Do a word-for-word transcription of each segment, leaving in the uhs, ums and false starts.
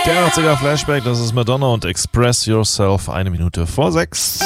Der achtziger Flashback, das ist Madonna und Express Yourself, eine Minute vor sechs.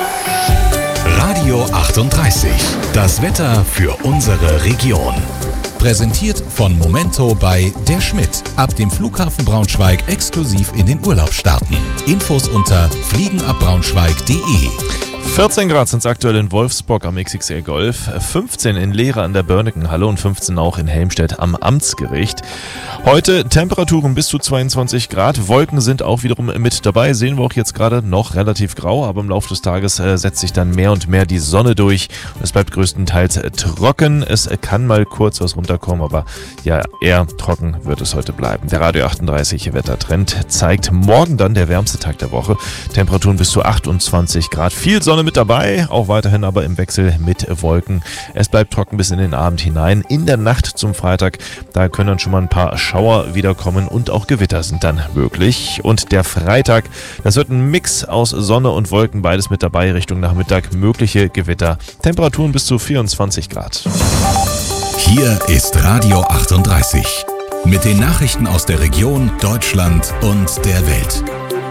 Radio achtunddreißig, das Wetter für unsere Region. Präsentiert von Momento bei Der Schmidt. Ab dem Flughafen Braunschweig exklusiv in den Urlaub starten. Infos unter fliegenabbraunschweig punkt de. vierzehn Grad sind es aktuell in Wolfsburg am X X L Golf, fünfzehn in Lehre an der Börnikenhalle und fünfzehn auch in Helmstedt am Amtsgericht. Heute Temperaturen bis zu zweiundzwanzig Grad, Wolken sind auch wiederum mit dabei, sehen wir auch jetzt gerade noch relativ grau, aber im Laufe des Tages äh, setzt sich dann mehr und mehr die Sonne durch und es bleibt größtenteils äh, trocken. Es äh, kann mal kurz was runterkommen, aber ja, eher trocken wird es heute bleiben. Der Radio achtunddreißig Wettertrend zeigt morgen dann der wärmste Tag der Woche, Temperaturen bis zu achtundzwanzig Grad, viel Sonne mit dabei, auch weiterhin aber im Wechsel mit Wolken. Es bleibt trocken bis in den Abend hinein. In der Nacht zum Freitag, da können dann schon mal ein paar Schauer wiederkommen und auch Gewitter sind dann möglich. Und der Freitag, das wird ein Mix aus Sonne und Wolken, beides mit dabei, Richtung Nachmittag mögliche Gewitter. Temperaturen bis zu vierundzwanzig Grad. Hier ist Radio achtunddreißig mit den Nachrichten aus der Region, Deutschland und der Welt.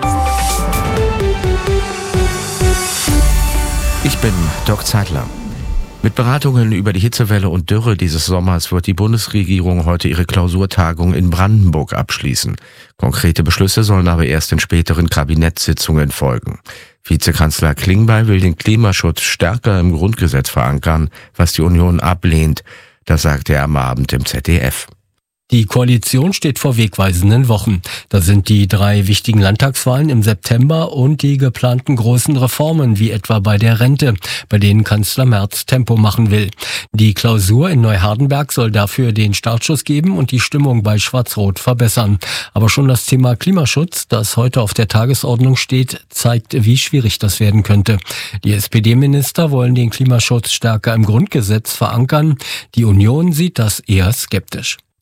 Ich bin Dirk Zeitler. Mit Beratungen über die Hitzewelle und Dürre dieses Sommers wird die Bundesregierung heute ihre Klausurtagung in Brandenburg abschließen. Konkrete Beschlüsse sollen aber erst in späteren Kabinettssitzungen folgen. Vizekanzler Klingbeil will den Klimaschutz stärker im Grundgesetz verankern, was die Union ablehnt. Das sagte er am Abend im Z D F. Die Koalition steht vor wegweisenden Wochen. Da sind die drei wichtigen Landtagswahlen im September und die geplanten großen Reformen, wie etwa bei der Rente, bei denen Kanzler Merz Tempo machen will. Die Klausur in Neuhardenberg soll dafür den Startschuss geben und die Stimmung bei Schwarz-Rot verbessern. Aber schon das Thema Klimaschutz, das heute auf der Tagesordnung steht, zeigt, wie schwierig das werden könnte. Die S P D-Minister wollen den Klimaschutz stärker im Grundgesetz verankern. Die Union sieht das eher skeptisch.